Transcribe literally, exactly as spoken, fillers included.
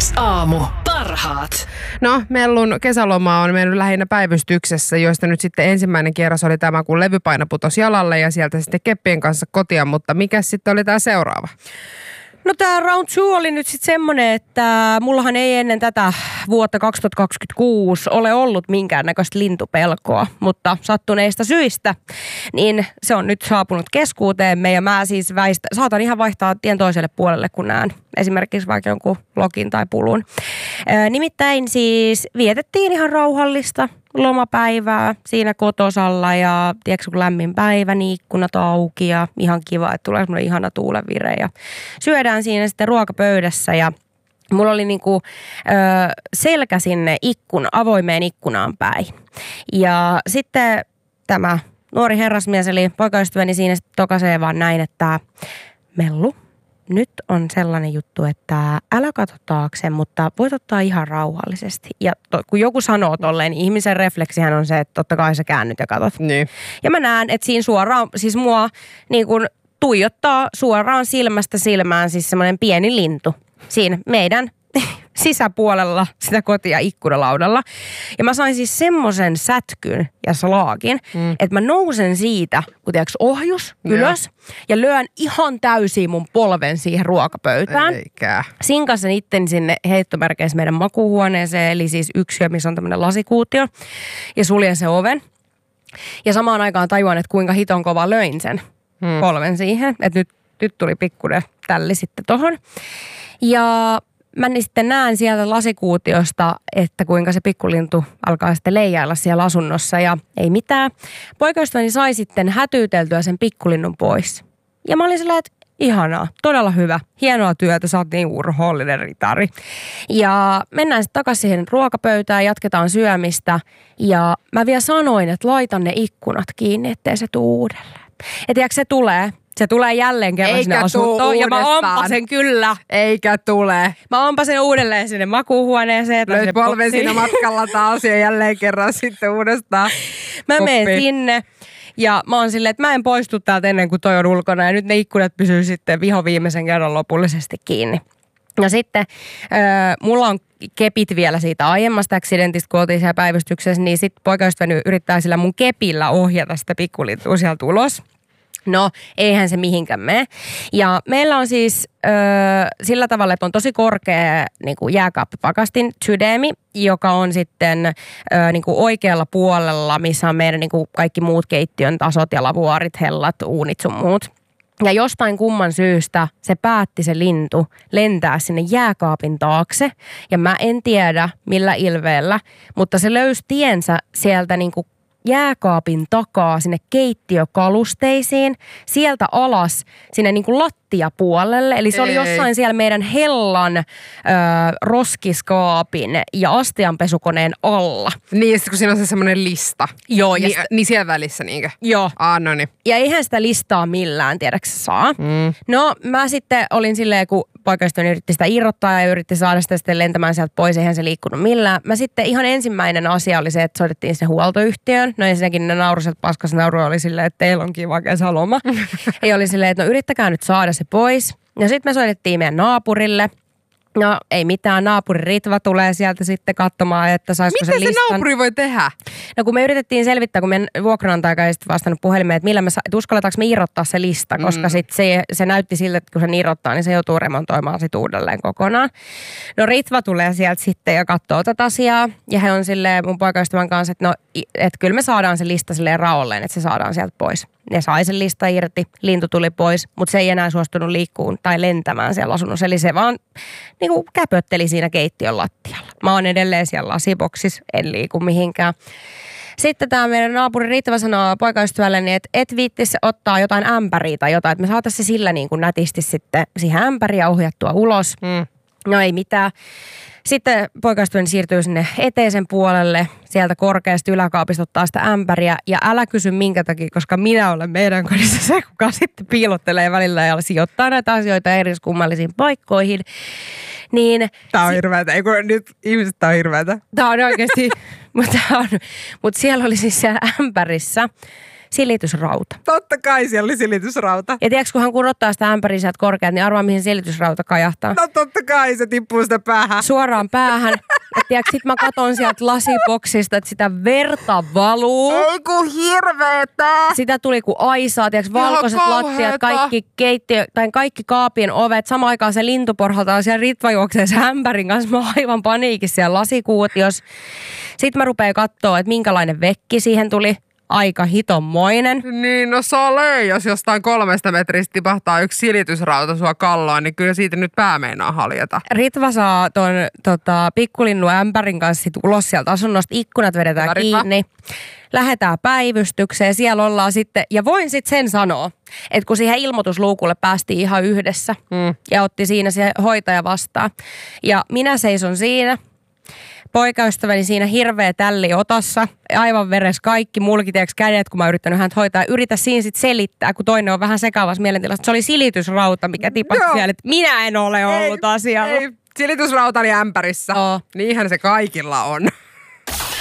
Yksi aamu. Parhaat. No, Mellun kesäloma on mennyt lähinnä päivystyksessä, joista nyt sitten ensimmäinen kierros oli tämä, kun levypaino putosi jalalle ja sieltä sitten keppien kanssa kotia, mutta mikä sitten oli tämä seuraava? No tämä round two oli nyt sitten semmoinen, että mullahan ei ennen tätä vuotta kaksituhattakaksikymmentäkuusi ole ollut minkäännäköistä lintupelkoa, mutta sattuneista syistä, niin se on nyt saapunut keskuuteemme ja mä siis väistä, saatan ihan vaihtaa tien toiselle puolelle, kun näen esimerkiksi vaikka jonkun lokin tai pulun. Ää, nimittäin siis vietettiin ihan rauhallista lomapäivää siinä kotosalla ja tiedätkö, kun lämmin päivä, niin ikkunat auki ja ihan kiva, että tulee semmoinen ihana tuulenvire ja syödään siinä sitten ruokapöydässä ja mulla oli niinku ö, selkä sinne ikkuna, avoimeen ikkunaan päin. Ja sitten tämä nuori herrasmies eli poikaystäväni siinä sitten tokaisee vaan näin, että Mellu, nyt on sellainen juttu, että älä katso taakse, mutta voit ottaa ihan rauhallisesti. Ja to, kun joku sanoo tolleen, niin ihmisen refleksihän on se, että totta kai sä käännyt ja katot. Niin. Ja mä näen, että siinä suoraan, siis mua niin kun tuijottaa suoraan silmästä silmään siis semmoinen pieni lintu siinä meidän sisäpuolella sitä kotia ikkunalaudalla. Ja mä sain siis semmoisen sätkyn ja slaakin, mm. että mä nousen siitä, kun tiedätkö, ohjus ylös ja. ja lyön ihan täysin mun polven siihen ruokapöytään. Eikä. Sinkasen itteni sinne heittomerkeissä meidän makuuhuoneeseen, eli siis yksiö, missä on tämmöinen lasikuutio, ja suljen sen oven. Ja samaan aikaan tajuan, että kuinka hiton kova löin sen mm. polven siihen, että nyt, nyt tuli pikkuinen tälli sitten tohon. Ja mä niin sitten näen sieltä lasikuutiosta, että kuinka se pikkulintu alkaa sitten leijailla siellä asunnossa ja ei mitään. Poikaystäväni sai sitten hätyyteltyä sen pikkulinnun pois. Ja mä olin sellainen, että ihanaa, todella hyvä, hienoa työtä, sä oot niin urhoollinen ritari. Ja mennään sitten takaisin siihen ruokapöytään, jatketaan syömistä ja mä vielä sanoin, että laitan ne ikkunat kiinni, ettei se tuu uudelleen. Ja tiedätkö, se tulee. Se tulee jälleen kerran Eikä sinne asuntoon ja mä ampasen kyllä. Eikä tule. Mä ampasen uudelleen sinne makuuhuoneeseen. Löit polven siinä matkalla taas ja jälleen kerran sitten uudestaan. Mä koppiin. menen sinne ja mä oon silleen, että mä en poistu täältä ennen kuin toi on ulkona ja nyt ne ikkunat pysyy sitten viho viimeisen kerran lopullisesti kiinni. Ja sitten äh, mulla on kepit vielä siitä aiemmasta accidentista, kun oltiin siellä päivystyksessä, niin sitten poikaystäväni yrittää sillä mun kepillä ohjata sitä pikkulintua sieltä ulos. No, eihän se mihinkään mene. Ja meillä on siis ö, sillä tavalla, että on tosi korkea niin kuin jääkaappipakastin sydämi, joka on sitten ö, niin kuin oikealla puolella, missä on meidän niin kuin kaikki muut keittiön tasot ja lavuaarit, hellat, uunit sun muut. Ja jostain kumman syystä se päätti se lintu lentää sinne jääkaapin taakse. Ja mä en tiedä millä ilveellä, mutta se löysi tiensä sieltä niin kuin jääkaapin takaa sinne keittiökalusteisiin, sieltä alas sinne niin kuin lattiapuolelle. Eli se Ei. oli jossain siellä meidän hellan ö, roskiskaapin ja astianpesukoneen alla. Niin, kun siinä on se semmoinen lista. Joo. Niin, sitä, niin siellä välissä niinkö? Joo. Ah, no niin. Ja eihän sitä listaa millään, tiedätkö saa. Mm. No, mä sitten olin silleen, kun poikaystäväni yritti sitä irrottaa ja yritti saada sitä sitten lentämään sieltä pois, eihän se liikkunut millään. Mä sitten ihan ensimmäinen asia oli se, että soitettiin sinne huoltoyhtiöön. No ensinnäkin ne nauruiset paskas nauru oli silleen, että teillä on kiva kesäloma. Ja oli silleen, että no yrittäkää nyt saada se pois. Ja sitten me soitettiin meidän naapurille. No ei mitään, naapuri Ritva tulee sieltä sitten katsomaan, että saisiko se listan. Mitä se naapuri voi tehdä? No kun me yritettiin selvittää, kun meidän vuokranantaja ei sitten vastannut puhelimeen, että millä me, että uskalletaanko me irrottaa se lista, koska mm. sitten se, se näytti siltä, että kun se irrottaa, niin se joutuu remontoimaan sitten uudelleen kokonaan. No Ritva tulee sieltä sitten ja katsoo tätä asiaa ja he on silleen mun poikaystävän kanssa, että no, että kyllä me saadaan se lista silleen raolleen, että se saadaan sieltä pois. Ne sai sen lista irti, lintu tuli pois, mutta se ei enää suostunut liikkuun tai lentämään siellä asunnossa. Eli se vaan niin kuin käpötteli siinä keittiön lattialla. Mä oon edelleen siellä lasiboksissa, en liiku mihinkään. Sitten tämä meidän naapuri Ritva sanoo poikaystävälleni, että et viittisi ottaa jotain ämpäriä tai jotain, että me saataisiin se sillä niin kuin nätisti sitten siihen ämpäriä ohjattua ulos. Mm. No ei mitään. Sitten poikaystäväni siirtyy sinne eteisen puolelle, sieltä korkeasta yläkaapista ottaa sitä ämpäriä. Ja älä kysy minkä takia, koska minä olen meidän kodissa se, kuka sitten piilottelee välillä ja sijoittaa näitä asioita eriskummallisiin paikkoihin. Niin, tää on hirveätä, eikö nyt ihmiset tää on hirveätä? Tää on oikeasti, mutta, on, mutta siellä oli siis siellä ämpärissä Silitysrauta. Totta kai siellä oli silitysrauta. Ja tiedätkö, kun hän kurottaa sitä ämpäriä sieltä korkeat, niin arvaa, mihin silitysrauta kajahtaa. No totta kai se tippuu sitä päähän. Suoraan päähän. Ja tiedätkö, sit mä katon sieltä lasiboksista, että sitä verta valuu. Ei kun hirveetä. Sitä tuli kuin aisaa, tiedätkö, valkoiset lattiat, kaikki keittiö, tai kaikki kaapien ovet. Samaan aikaan se lintu porhaltaa siellä Ritva juoksee sen ämpärin kanssa. Mä oon aivan paniikissa siellä lasikuutiossa. Sitten mä rupean katsoa, että minkälainen vekki siihen tuli. Aika hitonmoinen. Niin, no sale, jos jostain kolmesta metristä tipahtaa yksi silitysrauta sua kalloon, niin kyllä siitä nyt pää meinaa haljata. Ritva saa ton tota, pikkulinnu ämpärin kanssa sit ulos sieltä asunnosta. Ikkunat vedetään Hyvä, kiinni. Ritva. Lähdetään päivystykseen. Siellä ollaan sitten, ja voin sitten sen sanoa, että kun siihen ilmoitusluukulle päästiin ihan yhdessä mm. ja otti siinä se hoitaja vastaan. Ja minä seison siinä. Poikaystäväni siinä hirveä tälli otassa, aivan veres kaikki, mulki tiedätkö kädet, kun mä oon yrittänyt häntä hoitaa. Yritä siinä sitten selittää, kun toinen on vähän sekavassa mielentilassa. Se oli silitysrauta, mikä tipahti siellä, että minä en ole ollut ei, asialla. Ei, silitysrauta oli ämpärissä. Oh. Niinhän se kaikilla on.